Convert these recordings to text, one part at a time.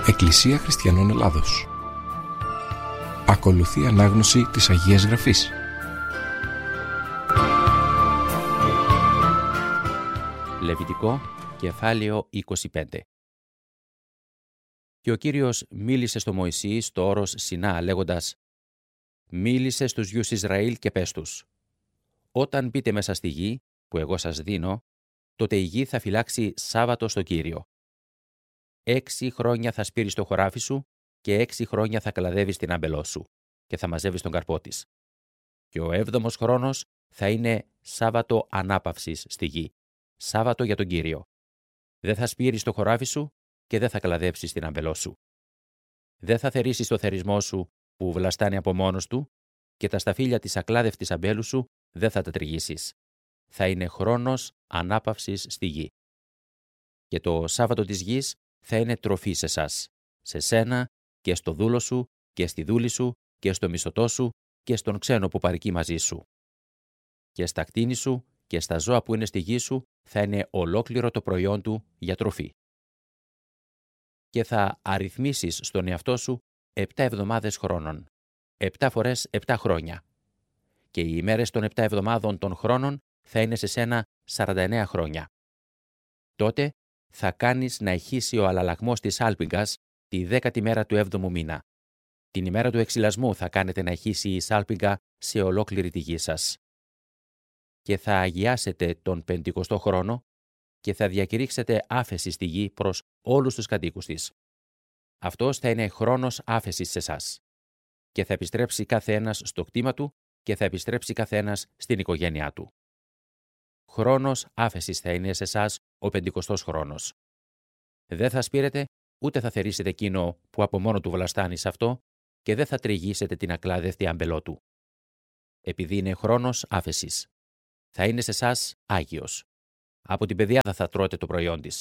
Εκκλησία Χριστιανών Ελλάδος. Ακολουθεί ανάγνωση της Αγίας Γραφής. Λεβιτικό, κεφάλαιο 25. Και ο Κύριος μίλησε στο Μωυσή στο όρος Σινά λέγοντας: «Μίλησε στους γιους Ισραήλ και πες τους: όταν μπείτε μέσα στη γη που εγώ σας δίνω, τότε η γη θα φυλάξει Σάββατο στο Κύριο. 6 χρόνια θα σπείρεις το χωράφι σου και 6 χρόνια θα κλαδεύεις την άμπελό σου και θα μαζεύεις τον καρπό της. Και ο 7ος χρόνος θα είναι Σάββατο ανάπαυσης στη γη, Σάββατο για τον Κύριο. Δεν θα σπείρεις το χωράφι σου και δεν θα κλαδέψεις την άμπελό σου. Δεν θα θερίσεις το θερισμό σου που βλαστάνει από μόνος του και τα σταφύλια της ακλάδευτης αμπέλου σου δεν θα τα τριγύσεις. Θα είναι χρόνος ανάπαυσης στη γη. Και το Σάββατο της γης θα είναι τροφή σε εσάς, σε σένα και στο δούλο σου και στη δούλη σου και στο μισθωτό σου και στον ξένο που παρικεί μαζί σου. Και στα κτήνη σου και στα ζώα που είναι στη γη σου θα είναι ολόκληρο το προϊόν του για τροφή. Και θα αριθμίσεις στον εαυτό σου 7 εβδομάδες χρόνων, 7 φορές 7 χρόνια. Και οι ημέρες των 7 εβδομάδων των χρόνων θα είναι σε σένα 49 χρόνια. Τότε θα κάνεις να ηχήσει ο αλλαλαγμός της άλπιγγας τη 10η μέρα του 7ου μήνα. Την ημέρα του εξυλασμού θα κάνετε να ηχήσει η σάλπιγγα σε ολόκληρη τη γη σας. Και θα αγιάσετε τον 50ο χρόνο και θα διακηρύξετε άφεση στη γη προς όλους τους κατοίκους της. Αυτός θα είναι χρόνος άφεσης σε εσάς. Και θα επιστρέψει κάθε ένας στο κτήμα του και θα επιστρέψει κάθε ένας στην οικογένειά του. Χρόνος άφεσης θα είναι σε εσάς ο 50ος χρόνος. Δεν θα σπείρετε, ούτε θα θερίσετε εκείνο που από μόνο του βλαστάνει σε αυτό και δεν θα τριγύσετε την ακλάδευτη άμπελό του. Επειδή είναι χρόνος άφεσης. Θα είναι σε εσάς άγιος. Από την πεδιάδα θα τρώτε το προϊόν της.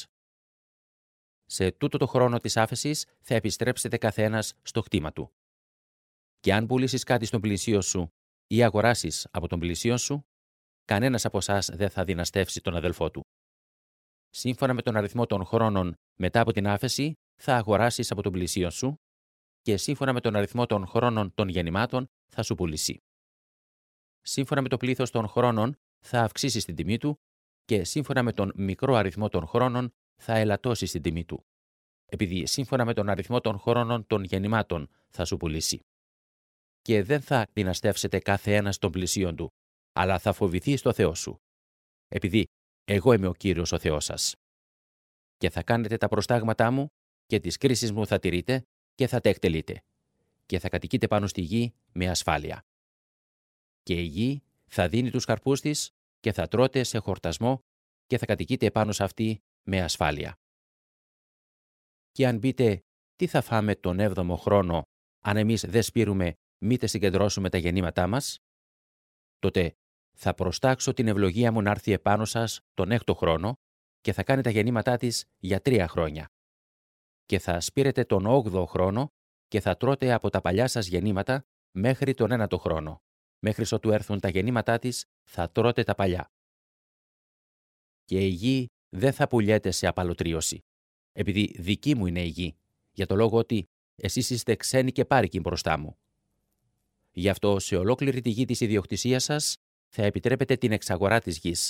Σε τούτο το χρόνο της άφεσης θα επιστρέψετε κάθε ένας στο κτήμα του. Και αν πουλήσεις κάτι στον πλησίον σου ή αγοράσεις από τον πλησίον σου, κανένας από εσάς δεν θα δυναστεύσει τον αδελφό του. Σύμφωνα με τον αριθμό των χρόνων μετά από την άφεση, θα αγοράσεις από τον πλησίον σου και σύμφωνα με τον αριθμό των χρόνων των γεννημάτων θα σου πουλήσει. Σύμφωνα με το πλήθος των χρόνων θα αυξήσεις την τιμή του και σύμφωνα με τον μικρό αριθμό των χρόνων θα ελαττώσεις την τιμή του, επειδή σύμφωνα με τον αριθμό των χρόνων των γεννημάτων θα σου πουλήσει. Και δεν θα δυναστεύσετε κάθε ένας των πλησίον του, αλλά θα φοβηθείς το Θεό σου, επειδή εγώ είμαι ο Κύριος ο Θεός σας. Και θα κάνετε τα προστάγματά μου και τις κρίσεις μου θα τηρείτε και θα τα εκτελείτε και θα κατοικείτε πάνω στη γη με ασφάλεια. Και η γη θα δίνει τους καρπούς της και θα τρώτε σε χορτασμό και θα κατοικείτε πάνω σε αυτή με ασφάλεια. Και αν πείτε, τι θα φάμε τον 7ο χρόνο αν εμείς δεν σπείρουμε μήτε συγκεντρώσουμε τα γεννήματά μας, τότε θα προστάξω την ευλογία μου να έρθει επάνω σας τον 6ο χρόνο και θα κάνει τα γεννήματά της για 3 χρόνια. Και θα σπείρετε τον 8ο χρόνο και θα τρώτε από τα παλιά σας γεννήματα μέχρι τον 9ο χρόνο. Μέχρι ότου έρθουν τα γεννήματά της θα τρώτε τα παλιά. Και η γη δεν θα πουλιέται σε απαλωτρίωση, επειδή δική μου είναι η γη, για το λόγο ότι εσείς είστε ξένοι και πάρικοι μπροστά μου. Γι' αυτό σε ολόκληρη τη γη της ιδιοκτησίας σας θα επιτρέπετε την εξαγορά της γης.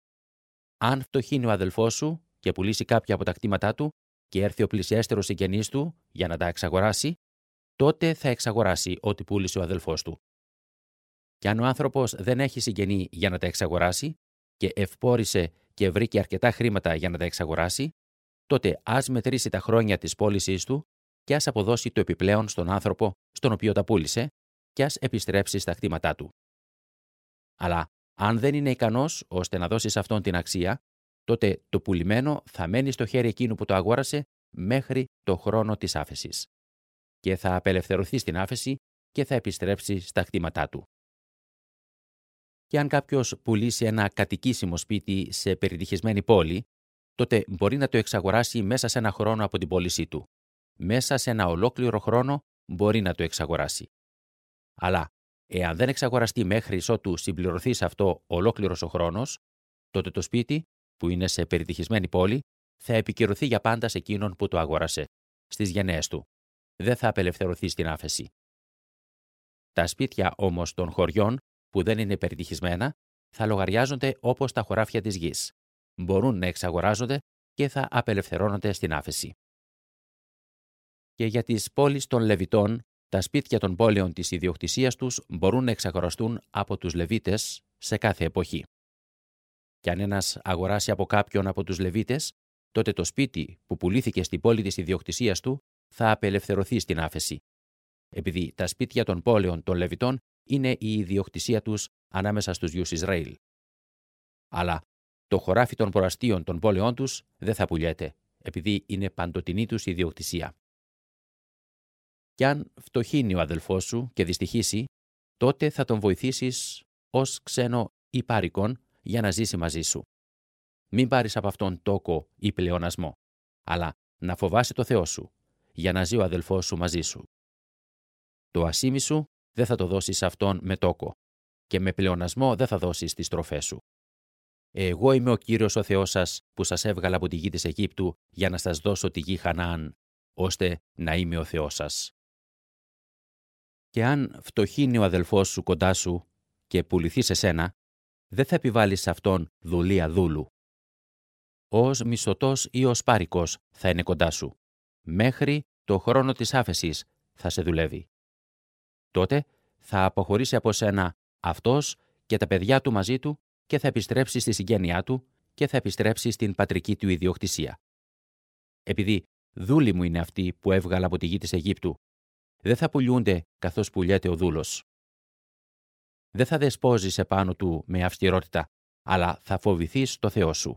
Αν φτωχύνει ο αδελφός σου και πουλήσει κάποια από τα κτήματά του και έρθει ο πλησιέστερος συγγενής του για να τα εξαγοράσει, τότε θα εξαγοράσει ό,τι πούλησε ο αδελφός του. Και αν ο άνθρωπος δεν έχει συγγενή για να τα εξαγοράσει και ευπόρησε και βρήκε αρκετά χρήματα για να τα εξαγοράσει, τότε ας μετρήσει τα χρόνια της πώλησής του και ας αποδώσει το επιπλέον στον άνθρωπο στον οποίο τα πούλησε και ας επιστρέψει στα κτήματά του. Αλλά αν δεν είναι ικανός ώστε να δώσει σε αυτόν την αξία, τότε το πουλημένο θα μένει στο χέρι εκείνου που το αγόρασε μέχρι το χρόνο της άφεσης. Και θα απελευθερωθεί στην άφεση και θα επιστρέψει στα κτήματά του. Και αν κάποιος πουλήσει ένα κατοικήσιμο σπίτι σε περιτυχισμένη πόλη, τότε μπορεί να το εξαγοράσει μέσα σε 1 χρόνο από την πώλησή του. Μέσα σε 1 ολόκληρο χρόνο μπορεί να το εξαγοράσει. Αλλά εάν δεν εξαγοραστεί μέχρι ότου συμπληρωθεί σε αυτό ολόκληρος ο χρόνος, τότε το σπίτι, που είναι σε περιτυχισμένη πόλη, θα επικυρωθεί για πάντα σε εκείνον που το αγόρασε στις γενναίες του. Δεν θα απελευθερωθεί στην άφεση. Τα σπίτια όμως των χωριών που δεν είναι περιτυχισμένα θα λογαριάζονται όπως τα χωράφια της γης. Μπορούν να εξαγοράζονται και θα απελευθερώνονται στην άφεση. Και για τις πόλεις των Λεβιτών, τα σπίτια των πόλεων της ιδιοκτησίας τους μπορούν να εξαγοραστούν από τους Λεβίτες σε κάθε εποχή. Και αν ένας αγοράσει από κάποιον από τους Λεβίτες, τότε το σπίτι που πουλήθηκε στην πόλη της ιδιοκτησίας του θα απελευθερωθεί στην άφεση, επειδή τα σπίτια των πόλεων των Λεβιτών είναι η ιδιοκτησία τους ανάμεσα στους γιους Ισραήλ. Αλλά το χωράφι των προαστίων των πόλεων τους δεν θα πουλιέται, επειδή είναι παντοτινή τους ιδιοκτησία. Κι αν φτωχύνει ο αδελφός σου και δυστυχήσει, τότε θα τον βοηθήσεις ως ξένο ή πάρικον για να ζήσει μαζί σου. Μην πάρεις από αυτόν τόκο ή πλεονασμό, αλλά να φοβάσαι το Θεό σου, για να ζει ο αδελφός σου μαζί σου. Το ασίμι σου δεν θα το δώσεις αυτόν με τόκο και με πλεονασμό δεν θα δώσεις τις τροφές σου. Εγώ είμαι ο Κύριος ο Θεός σας που σας έβγαλα από τη γη της Αιγύπτου για να σας δώσω τη γη Χαναάν, ώστε να είμαι ο Θεός σας. Και αν φτωχύνει ο αδελφός σου κοντά σου και πουληθεί σε σένα, δεν θα επιβάλλεις σε αυτόν δουλεία δούλου. Ως μισθωτός ή ως πάρικος θα είναι κοντά σου. Μέχρι το χρόνο της άφεσης θα σε δουλεύει. Τότε θα αποχωρήσει από σένα αυτός και τα παιδιά του μαζί του και θα επιστρέψει στη συγγένειά του και θα επιστρέψει στην πατρική του ιδιοκτησία. Επειδή δούλοι μου είναι αυτοί που έβγαλα από τη γη της Αιγύπτου, δεν θα πουλιούνται καθώς πουλιέται ο δούλος. Δεν θα δεσπόζεις επάνω του με αυστηρότητα, αλλά θα φοβηθείς το Θεό σου.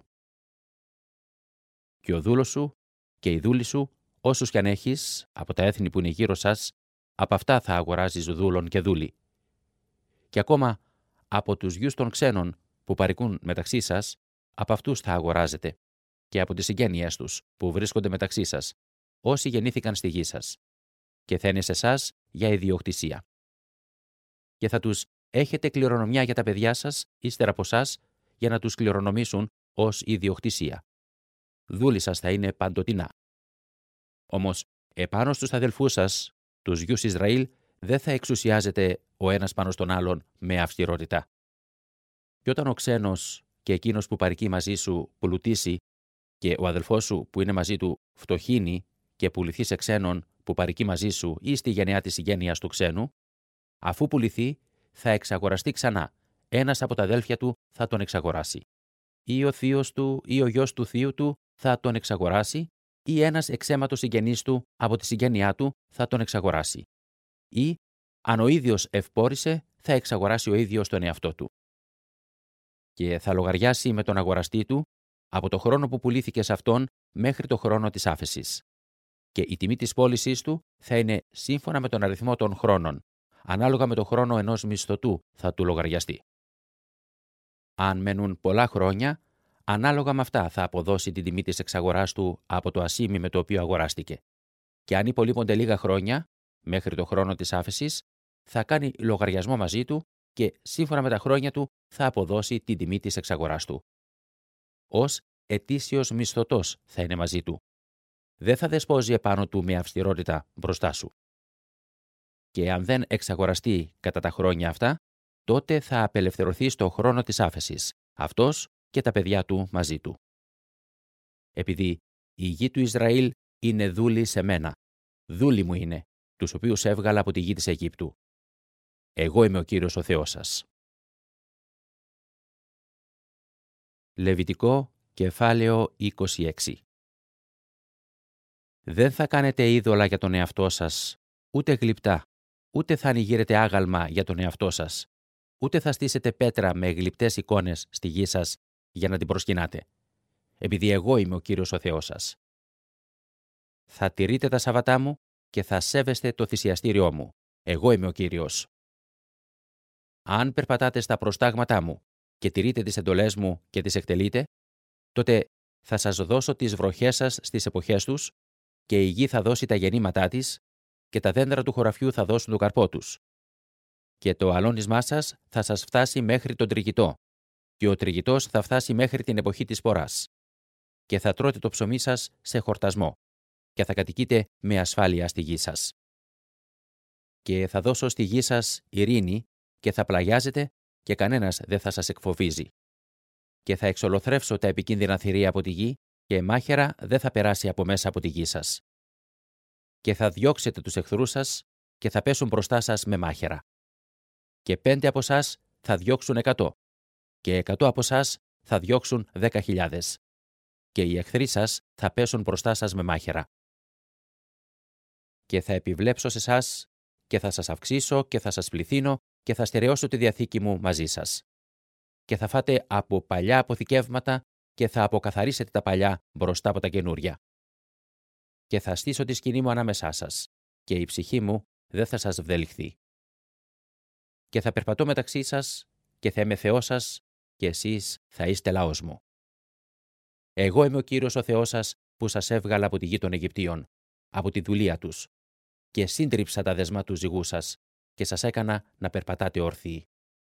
Και ο δούλος σου και η δούλη σου, όσους κι αν έχεις από τα έθνη που είναι γύρω σας, από αυτά θα αγοράζεις δούλων και δούλη. Και ακόμα από τους γιους των ξένων που παρικούν μεταξύ σας, από αυτούς θα αγοράζετε, και από τις συγγένειές τους που βρίσκονται μεταξύ σας, όσοι γεννήθηκαν στη γη σας, και θα είναι σε εσάς για ιδιοκτησία. Και θα τους έχετε κληρονομιά για τα παιδιά σας, ύστερα από εσάς, για να τους κληρονομήσουν ως ιδιοκτησία. Δούλοι σας θα είναι παντοτινά. Όμως, επάνω στους αδελφούς σας, τους γιους Ισραήλ, δεν θα εξουσιάζεται ο ένας πάνω στον άλλον με αυστηρότητα. Και όταν ο ξένος και εκείνος που παρικεί μαζί σου πλουτίσει και ο αδελφός σου που είναι μαζί του φτωχύνει και πουληθεί σε ξένον που παρικεί μαζί σου ή στη γενεά της συγγένειας του ξένου, αφού πουληθεί θα εξαγοραστεί ξανά. Ένας από τα αδέλφια του θα τον εξαγοράσει. Ή ο θείος του ή ο γιος του θείου του θα τον εξαγοράσει, ή ένας εξαίματος συγγενής του από τη συγγένειά του θα τον εξαγοράσει. Ή, αν ο ίδιος ευπόρησε, θα εξαγοράσει ο ίδιος τον εαυτό του. Και θα λογαριάσει με τον αγοραστή του από το χρόνο που πουλήθηκε σε αυτόν μέχρι το χρόνο της άφεσης. Και η τιμή της πώλησής του θα είναι σύμφωνα με τον αριθμό των χρόνων, ανάλογα με το χρόνο ενός μισθωτού θα του λογαριαστεί. Αν μένουν πολλά χρόνια, ανάλογα με αυτά θα αποδώσει την τιμή της εξαγοράς του από το ασίμι με το οποίο αγοράστηκε. Και αν υπολείπονται λίγα χρόνια, μέχρι το χρόνο της άφεσης, θα κάνει λογαριασμό μαζί του και σύμφωνα με τα χρόνια του θα αποδώσει την τιμή της εξαγοράς του. Ως ετήσιος μισθωτός θα είναι μαζί του. Δεν θα δεσπόζει επάνω του με αυστηρότητα μπροστά σου. Και αν δεν εξαγοραστεί κατά τα χρόνια αυτά, τότε θα απελευθερωθεί στο χρόνο της άφεσης, αυτός και τα παιδιά του μαζί του. Επειδή η γη του Ισραήλ είναι δούλοι σε μένα, δούλοι μου είναι, τους οποίους έβγαλα από τη γη της Αιγύπτου. Εγώ είμαι ο Κύριος ο Θεός σας. Λεβιτικό, κεφάλαιο 26. Δεν θα κάνετε είδωλα για τον εαυτό σας, ούτε γλυπτά, ούτε θα ανοιγείρετε άγαλμα για τον εαυτό σας, ούτε θα στήσετε πέτρα με γλυπτές εικόνες στη γη σας για να την προσκυνάτε, επειδή εγώ είμαι ο Κύριος ο Θεός σας. Θα τηρείτε τα Σαββατά μου και θα σέβεστε το θυσιαστήριό μου. Εγώ είμαι ο Κύριος. Αν περπατάτε στα προστάγματά μου και τηρείτε τις εντολές μου και τις εκτελείτε, τότε θα σας δώσω τις βροχές σας στις εποχές τους και η γη θα δώσει τα γεννήματά της και τα δέντρα του χωραφιού θα δώσουν το καρπό τους. Και το αλώνισμά σας θα σας φτάσει μέχρι τον τριγητό και ο τριγητός θα φτάσει μέχρι την εποχή της σποράς. Και θα τρώτε το ψωμί σας σε χορτασμό. και θα κατοικείτε με ασφάλεια στη γη σας. Και θα δώσω στη γη σας ειρήνη και θα πλαγιάζετε και κανένας δεν θα σας εκφοβίζει. Και θα εξολοθρεύσω τα επικίνδυνα θηρία από τη γη και μάχαιρα δεν θα περάσει από μέσα από τη γη σας. Και θα διώξετε τους εχθρούς σας και θα πέσουν μπροστά σας με μάχαιρα. Και 5 από εσάς θα διώξουν 100 και 100 από εσάς θα διώξουν 10.000. Και οι εχθροί σας θα πέσουν μπροστά σας με μάχαιρα. Και θα επιβλέψω σε εσάς και θα σας αυξήσω και θα σας πληθύνω και θα στερεώσω τη διαθήκη μου μαζί σας. Και θα φάτε από παλιά αποθηκεύματα και θα αποκαθαρίσετε τα παλιά μπροστά από τα καινούρια. Και θα στήσω τη σκηνή μου ανάμεσά σας και η ψυχή μου δεν θα σας βδελιχθεί. Και θα περπατώ μεταξύ σας και θα είμαι Θεός σας και εσείς θα είστε λαός μου. Εγώ είμαι ο Κύριος ο Θεός σας που σας έβγαλα από τη γη των Αιγυπτίων, από τη δουλεία τους, και σύντριψα τα δεσμά του ζυγού σας και σας έκανα να περπατάτε όρθιοι.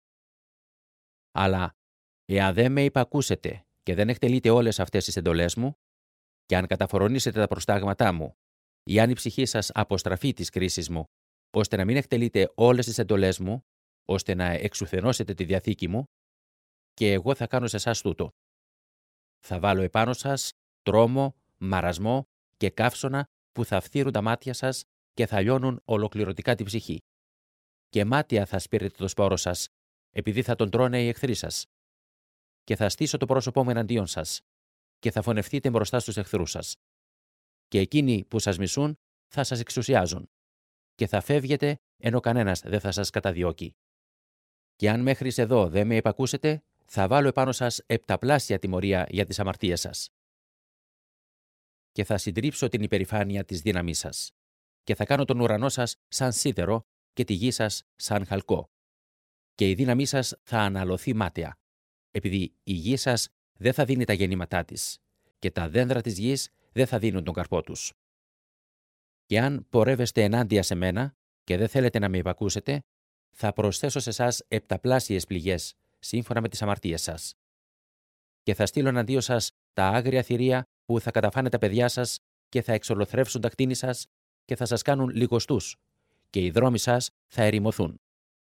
Αλλά εάν δεν με υπακούσετε και δεν εκτελείτε όλες αυτές τις εντολές μου, και αν καταφορονήσετε τα προστάγματά μου, ή αν η ψυχή σας αποστραφεί της κρίσης μου, ώστε να μην εκτελείτε όλες τις εντολές μου, ώστε να εξουθενώσετε τη διαθήκη μου, και εγώ θα κάνω σε εσάς τούτο. Θα βάλω επάνω σας τρόμο, μαρασμό και καύσωνα που θα φθείρουν τα μάτια σας και θα λιώνουν ολοκληρωτικά την ψυχή. Και μάτια θα σπείρετε το σπόρο σας, επειδή θα τον τρώνε οι εχθροί σας. Και θα στήσω το πρόσωπό μου εναντίον σας, και θα φωνευτείτε μπροστά στους εχθρούς σας. Και εκείνοι που σας μισούν θα σας εξουσιάζουν, και θα φεύγετε ενώ κανένας δεν θα σας καταδιώκει. Και αν μέχρι εδώ δεν με υπακούσετε, θα βάλω επάνω σας επταπλάσια τιμωρία για τις αμαρτίες σας. Και θα συντρίψω την υπερηφάνεια της δύναμής σας, και θα κάνω τον ουρανό σας σαν σίδερο και τη γη σας σαν χαλκό. Και η δύναμή σας θα αναλωθεί μάταια, επειδή η γη σας δεν θα δίνει τα γεννήματά της, και τα δέντρα της γης δεν θα δίνουν τον καρπό τους. Και αν πορεύεστε ενάντια σε μένα και δεν θέλετε να με υπακούσετε, θα προσθέσω σε εσάς επταπλάσιες πληγές, σύμφωνα με τις αμαρτίες σας. Και θα στείλω εναντίον σας τα άγρια θηρία που θα καταφάνε τα παιδιά σας και θα εξολοθρεύσουν τα κτίνη σας και θα σας κάνουν λιγοστούς, και οι δρόμοι σας θα ερημωθούν.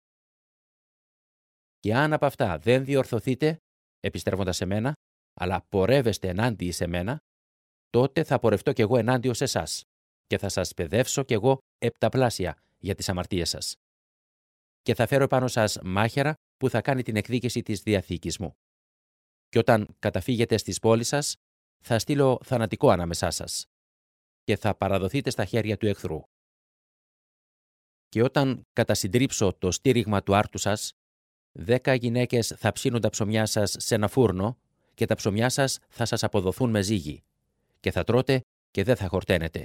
Και αν από αυτά δεν διορθωθείτε, επιστρέφοντας σε μένα, αλλά πορεύεστε ενάντια σε μένα, τότε θα πορευτώ κι εγώ ενάντια σε εσάς και θα σας παιδεύσω κι εγώ επταπλάσια για τις αμαρτίες σας. Και θα φέρω επάνω σας μάχαιρα που θα κάνει την εκδίκηση της διαθήκης μου. Και όταν καταφύγετε στις πόλεις σας, θα στείλω θανατικό ανάμεσά σας και θα παραδοθείτε στα χέρια του εχθρού. Και όταν κατασυντρίψω το στήριγμα του άρτου σας, 10 γυναίκες θα ψήνουν τα ψωμιά σας σε ένα φούρνο και τα ψωμιά σας θα σας αποδοθούν με ζύγι και θα τρώτε και δεν θα χορταίνετε.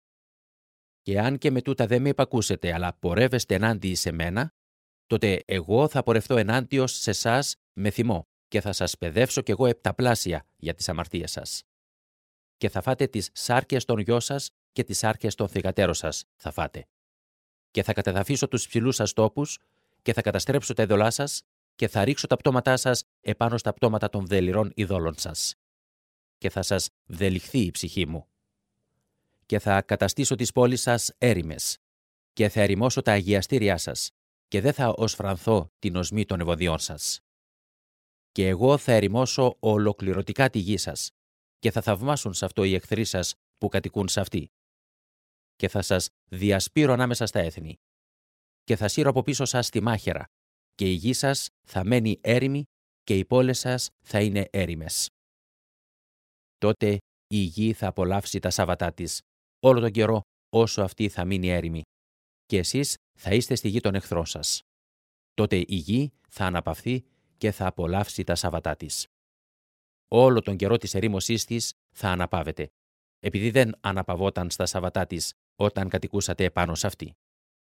Και αν και με τούτα δεν με υπακούσετε, αλλά πορεύεστε ενάντια σε μένα, τότε εγώ θα πορευτώ ενάντιος σε εσάς με θυμό και θα σας παιδεύσω κι εγώ επταπλάσια για τις αμαρτίες σας. Και θα φάτε τις σάρκες των γιο σας και τις σάρκες των θυγατέρων σας θα φάτε. Και θα κατεδαφίσω τους ψηλούς σας τόπους και θα καταστρέψω τα ειδωλά σας και θα ρίξω τα πτώματά σας επάνω στα πτώματα των δελειρών ειδόλων σας. Και θα σας βδελιχθεί η ψυχή μου. Και θα καταστήσω τις πόλεις σας έρημες και θα ερημώσω τα αγιαστήριά σας και δεν θα οσφρανθώ την οσμή των ευωδιών σας. Και εγώ θα ερημώσω ολοκληρωτικά τη γη σας και θα θαυμάσουν σε αυτό οι εχθροί σας που κατοικούν σε αυτή. Και θα σας διασπείρω ανάμεσα στα έθνη. Και θα σύρω από πίσω σας τη μάχαιρα και η γη σας θα μένει έρημη και οι πόλεις σας θα είναι έρημες. Τότε η γη θα απολαύσει τα σάββατά της όλο τον καιρό όσο αυτή θα μείνει έρημη και εσείς θα είστε στη γη των εχθρών σας. Τότε η γη θα αναπαυθεί και θα απολαύσει τα σάββατά της. Όλο τον καιρό της ερήμωσής της θα αναπαύεται, επειδή δεν αναπαυόταν στα σάββατά της όταν κατοικούσατε επάνω σε αυτή.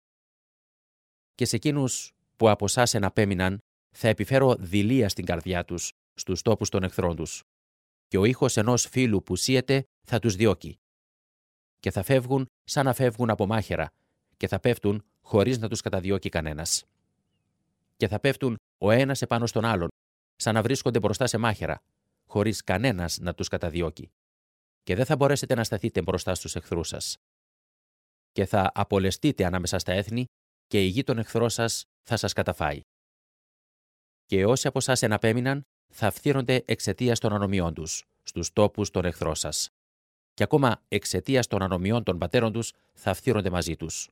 Και σε εκείνους που από εσάς εναπέμειναν θα επιφέρω δειλία στην καρδιά τους, στους τόπους των εχθρών τους, και ο ήχος ενός φύλου που σύεται θα τους διώκει. Και θα φεύγουν σαν να φεύγουν από μάχαιρα και θα πέφτουν χωρίς να τους καταδιώκει κανένας. Και θα πέφτουν ο ένας επάνω στον άλλον, σαν να βρίσκονται μπροστά σε μάχαιρα, χωρίς κανένας να τους καταδιώκει. και δεν θα μπορέσετε να σταθείτε μπροστά στους εχθρούς σας. Και θα απολεστείτε ανάμεσα στα έθνη και η γη των εχθρών σας θα σας καταφάει. Και όσοι από εσάς εναπέμειναν θα φθείρονται εξαιτίας των ανομιών τους στους τόπους των εχθρών σας. Και ακόμα εξαιτίας των ανομιών των πατέρων τους θα φθείρονται μαζί τους.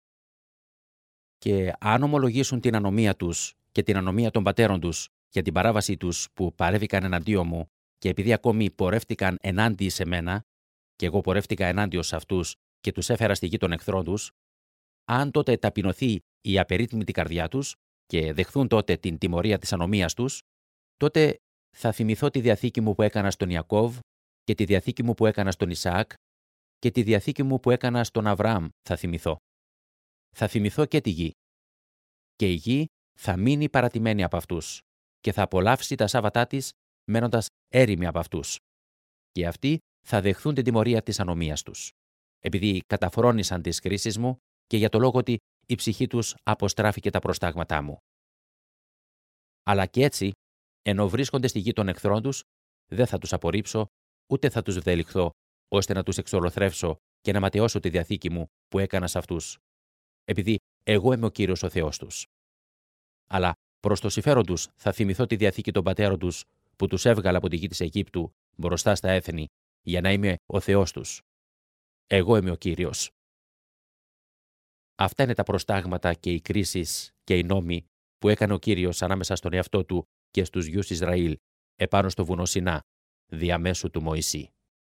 Και αν ομολογήσουν την ανομία τους και την ανομία των πατέρων τους για την παράβασή τους που παρέβηκαν εναντίον μου, και επειδή ακόμη πορεύτηκαν ενάντια σε μένα, και εγώ πορεύτηκα ενάντια σε αυτούς και τους έφερα στη γη των εχθρών τους, αν τότε ταπεινωθεί η απερίτμητη καρδιά τους και δεχθούν τότε την τιμωρία της ανομίας τους, τότε θα θυμηθώ τη διαθήκη μου που έκανα στον Ιακώβ και τη διαθήκη μου που έκανα στον Ισαάκ και τη διαθήκη μου που έκανα στον Αβραάμ θα θυμηθώ. Θα θυμηθώ και τη γη. Και η γη θα μείνει παρατημένη από αυτούς και θα απολαύσει τα σάββατά της μένοντας έρημη από αυτούς. Και αυτοί θα δεχθούν την τιμωρία της ανομίας τους, επειδή καταφρόνησαν τις κρίσεις μου και για το λόγο ότι η ψυχή τους αποστράφηκε τα προστάγματά μου. Αλλά και έτσι, ενώ βρίσκονται στη γη των εχθρών τους, δεν θα τους απορρίψω, ούτε θα τους βδελιχθώ, ώστε να τους εξολοθρεύσω και να ματαιώσω τη διαθήκη μου που έκανα σε αυτούς, επειδή εγώ είμαι ο Κύριος ο Θεός τους. Αλλά προς το συμφέρον τους θα θυμηθώ τη διαθήκη των πατέρων τους που τους έβγαλα από τη γη της Αιγύπτου μπροστά στα έθνη, για να είμαι ο Θεός τους. Εγώ είμαι ο Κύριος. Αυτά είναι τα προστάγματα και οι κρίσεις και οι νόμοι που έκανε ο Κύριος ανάμεσα στον εαυτό του και στους γιους Ισραήλ επάνω στο βουνό Σινά, διαμέσου του Μωυσή.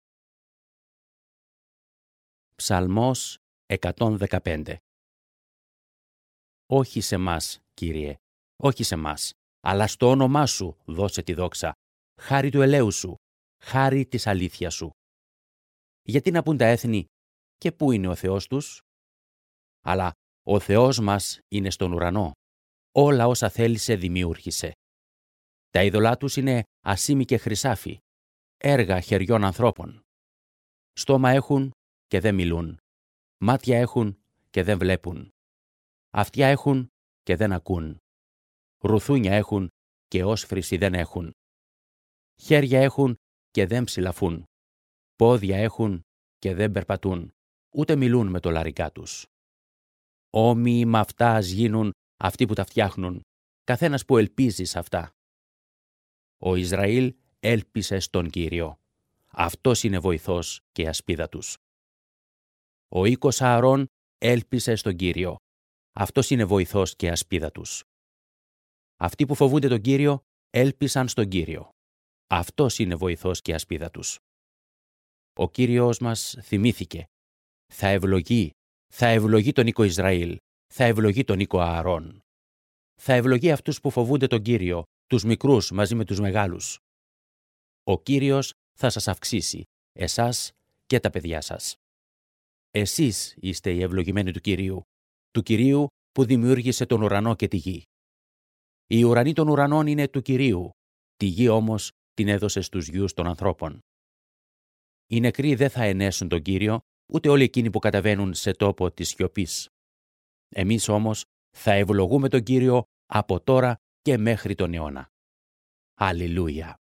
Ψαλμός 115. Όχι σε μας, Κύριε, όχι σε μας, αλλά στο όνομά Σου δώσε τη δόξα, χάρη του ελέου Σου, χάρη της αλήθειας Σου. Γιατί να πούν τα έθνη, και πού είναι ο Θεός τους? Αλλά ο Θεός μας είναι στον ουρανό. Όλα όσα θέλησε δημιούργησε. Τα είδωλά τους είναι ασήμι και χρυσάφι, έργα χεριών ανθρώπων. Στόμα έχουν και δεν μιλούν. Μάτια έχουν και δεν βλέπουν. Αυτιά έχουν και δεν ακούν. Ρουθούνια έχουν και όσφρηση δεν έχουν. Χέρια έχουν και δεν ψηλαφούν. Πόδια έχουν και δεν περπατούν, ούτε μιλούν με το λαρικά τους. Όμοιοι με αυτά ας γίνουν αυτοί που τα φτιάχνουν, καθένας που ελπίζει σε αυτά. Ο Ισραήλ έλπισε στον Κύριο. Αυτός είναι βοηθός και ασπίδα τους. Ο οίκος Ααρών έλπισε στον Κύριο. Αυτός είναι βοηθός και ασπίδα τους. Αυτοί που φοβούνται τον Κύριο έλπισαν στον Κύριο. Αυτός είναι βοηθός και ασπίδα τους. Ο Κύριος μας θυμήθηκε. Θα ευλογεί τον οίκο Ισραήλ, θα ευλογεί τον οίκο Ααρών. Θα ευλογεί αυτούς που φοβούνται τον Κύριο, τους μικρούς μαζί με τους μεγάλους. Ο Κύριος θα σας αυξήσει, εσάς και τα παιδιά σας. Εσείς είστε οι ευλογημένοι του Κυρίου που δημιούργησε τον ουρανό και τη γη. Οι ουρανοί των ουρανών είναι του Κυρίου, τη γη όμως την έδωσε στους γιους των ανθρώπων. Οι νεκροί δεν θα ενέσουν τον Κύριο, ούτε όλοι εκείνοι που καταβαίνουν σε τόπο της σιωπής. Εμείς όμως θα ευλογούμε τον Κύριο από τώρα και μέχρι τον αιώνα. Αλληλούια.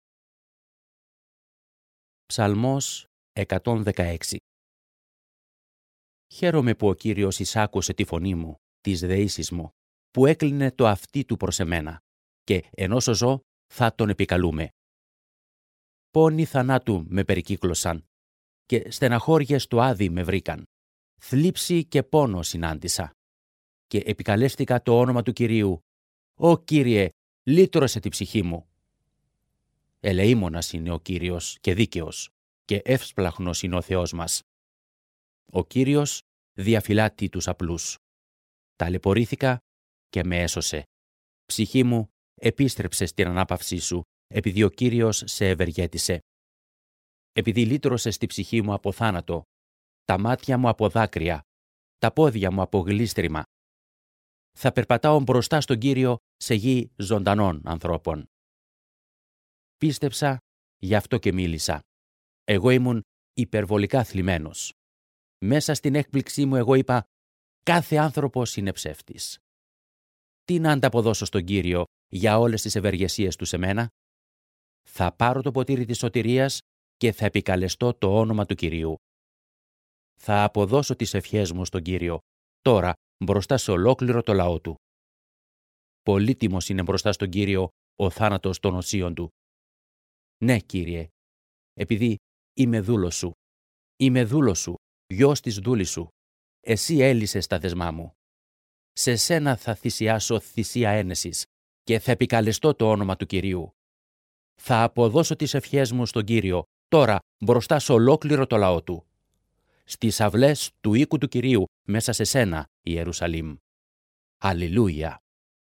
Ψαλμός 116. Χαίρομαι που ο Κύριος εισάκουσε τη φωνή μου, τις δεήσεις μου, που έκλεινε το αυτί του προς εμένα, και ενώ ζω θα τον επικαλούμε. Πόνοι θανάτου με περικύκλωσαν και στεναχώριες του άδει με βρήκαν. Θλίψη και πόνο συνάντησα. Και επικαλέστηκα το όνομα του Κυρίου. «Ω Κύριε, λύτρωσε τη ψυχή μου». Ελεήμονας είναι ο Κύριος και δίκαιος, και εύσπλαχνος είναι ο Θεός μας. Ο Κύριος διαφυλάττει τους απλούς. Ταλαιπωρήθηκα και με έσωσε. Ψυχή μου, επίστρεψε στην ανάπαυσή σου, επειδή ο Κύριος σε ευεργέτησε. Επειδή λύτρωσες τη ψυχή μου από θάνατο, τα μάτια μου από δάκρυα, τα πόδια μου από γλίστριμα. Θα περπατάω μπροστά στον Κύριο σε γη ζωντανών ανθρώπων. Πίστεψα, γι' αυτό και μίλησα. Εγώ ήμουν υπερβολικά θλιμμένος. Μέσα στην έκπληξή μου εγώ είπα, κάθε άνθρωπος είναι ψεύτης. Τι να ανταποδώσω στον Κύριο για όλες τις ευεργεσίες του σε μένα? Θα πάρω το ποτήρι της σωτηρίας και θα επικαλεστώ το όνομα του Κυρίου. Θα αποδώσω τις ευχές μου στον Κύριο, τώρα μπροστά σε ολόκληρο το λαό του. Πολύτιμος είναι μπροστά στον Κύριο ο θάνατος των οσίων του. Ναι, Κύριε, επειδή είμαι δούλος σου. Είμαι δούλος σου, γιος της δούλης σου. Εσύ έλυσες τα δεσμά μου. Σε σένα θα θυσιάσω θυσία ένεσης και θα επικαλεστώ το όνομα του Κυρίου. Θα αποδώσω τις ευχές μου στον Κύριο, τώρα μπροστά σε ολόκληρο το λαό του. Στις αυλές του οίκου του Κυρίου, μέσα σε σένα, Ιερουσαλήμ. Αλληλούια.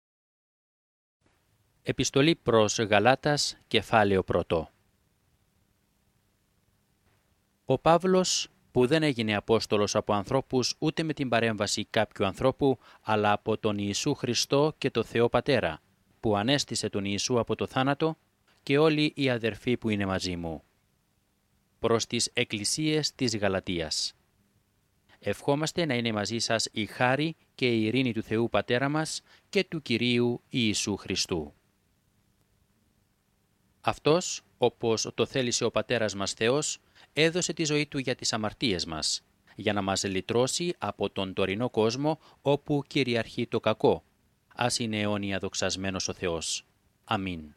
Επιστολή προς Γαλάτας, κεφάλαιο 1. Ο Παύλος, που δεν έγινε Απόστολος από ανθρώπους ούτε με την παρέμβαση κάποιου ανθρώπου, αλλά από τον Ιησού Χριστό και το Θεό Πατέρα, που ανέστησε τον Ιησού από το θάνατο, και όλοι οι αδερφοί που είναι μαζί μου. Προς τις εκκλησίες της Γαλατίας. Ευχόμαστε να είναι μαζί σας η χάρη και η ειρήνη του Θεού Πατέρα μας και του Κυρίου Ιησού Χριστού. Αυτός, όπως το θέλησε ο Πατέρας μας Θεός, έδωσε τη ζωή Του για τις αμαρτίες μας, για να μας λυτρώσει από τον τωρινό κόσμο όπου κυριαρχεί το κακό. Ας είναι αιώνια δοξασμένος ο Θεός. Αμήν.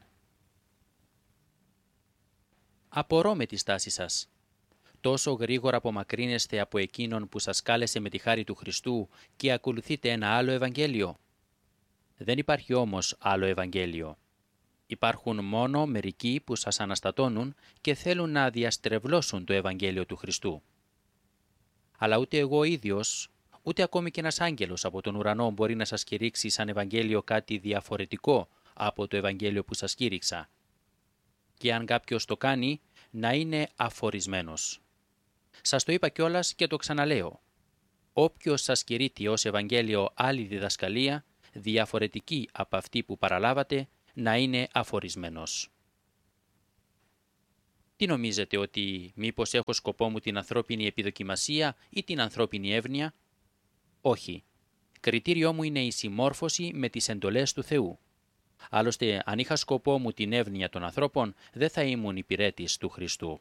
Απορώ με τη στάση σας. Τόσο γρήγορα απομακρύνεστε από εκείνον που σας κάλεσε με τη χάρη του Χριστού και ακολουθείτε ένα άλλο Ευαγγέλιο. Δεν υπάρχει όμως άλλο Ευαγγέλιο. Υπάρχουν μόνο μερικοί που σας αναστατώνουν και θέλουν να διαστρεβλώσουν το Ευαγγέλιο του Χριστού. Αλλά ούτε εγώ ίδιος, ούτε ακόμη και ένας άγγελος από τον ουρανό μπορεί να σας κηρύξει σαν Ευαγγέλιο κάτι διαφορετικό από το Ευαγγέλιο που σας κήρυξα. Και αν κάποιος το κάνει, να είναι αφορισμένος. Σας το είπα κιόλας και το ξαναλέω. Όποιος σας κηρύττει ως Ευαγγέλιο άλλη διδασκαλία, διαφορετική από αυτή που παραλάβατε, να είναι αφορισμένος. Τι νομίζετε, ότι μήπως έχω σκοπό μου την ανθρώπινη επιδοκιμασία ή την ανθρώπινη εύνοια? Όχι. Κριτήριό μου είναι η συμμόρφωση με τις εντολές του Θεού. Άλλωστε, αν είχα σκοπό μου την εύνοια των ανθρώπων, δεν θα ήμουν υπηρέτης του Χριστού.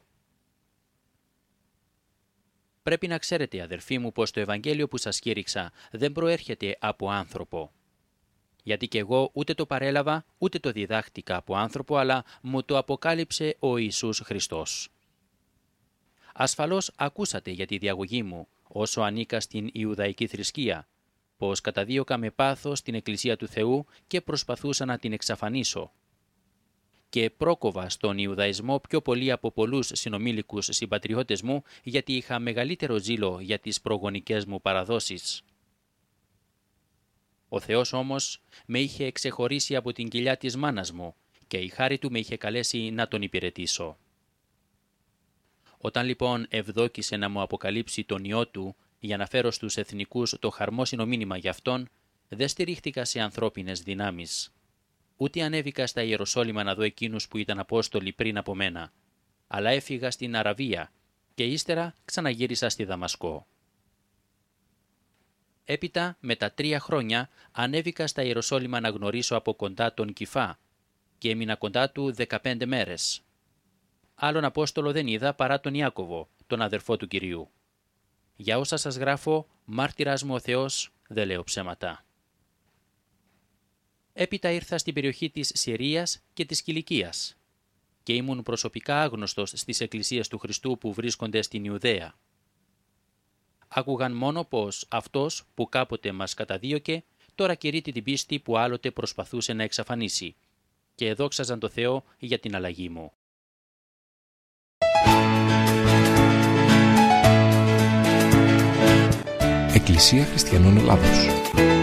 Πρέπει να ξέρετε, αδερφοί μου, πως το Ευαγγέλιο που σας κήρυξα δεν προέρχεται από άνθρωπο. Γιατί κι εγώ ούτε το παρέλαβα, ούτε το διδάχτηκα από άνθρωπο, αλλά μου το αποκάλυψε ο Ιησούς Χριστός. Ασφαλώς ακούσατε για τη διαγωγή μου, όσο ανήκα στην Ιουδαϊκή θρησκεία, πως καταδίωκα με πάθος την Εκκλησία του Θεού και προσπαθούσα να την εξαφανίσω. Και πρόκοβα στον Ιουδαϊσμό πιο πολύ από πολλούς συνομήλικους συμπατριώτες μου, γιατί είχα μεγαλύτερο ζήλο για τις προγονικές μου παραδόσεις. Ο Θεός όμως με είχε εξεχωρίσει από την κοιλιά της μάνας μου και η χάρη Του με είχε καλέσει να Τον υπηρετήσω. Όταν λοιπόν ευδόκησε να μου αποκαλύψει τον Υιό Του για να φέρω στους εθνικούς το χαρμόσυνο μήνυμα για Αυτόν, δεν στηρίχτηκα σε ανθρώπινες δυνάμεις. Ούτε ανέβηκα στα Ιεροσόλυμα να δω εκείνους που ήταν Απόστολοι πριν από μένα, αλλά έφυγα στην Αραβία και ύστερα ξαναγύρισα στη Δαμασκό. Έπειτα, με τα 3 χρόνια, ανέβηκα στα Ιεροσόλυμα να γνωρίσω από κοντά τον Κηφά και έμεινα κοντά του 15 μέρες. Άλλον Απόστολο δεν είδα παρά τον Ιάκωβο, τον αδερφό του Κυρίου. Για όσα σας γράφω, μάρτυρας μου ο Θεός, δεν λέω ψέματα. Έπειτα ήρθα στην περιοχή της Συρίας και της Κιλικίας και ήμουν προσωπικά άγνωστος στις εκκλησίες του Χριστού που βρίσκονται στην Ιουδαία. Άκουγαν μόνο πως αυτός που κάποτε μας καταδίωκε, τώρα κηρύττει την πίστη που άλλοτε προσπαθούσε να εξαφανίσει και δόξαζαν το Θεό για την αλλαγή μου. Εκκλησία Χριστιανών Ελλάδος.